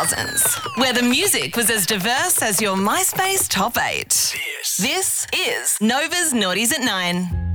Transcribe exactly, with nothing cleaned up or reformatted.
thousands, where the music was as diverse as your MySpace top eight. This, This is Nova's Naughties at Nine.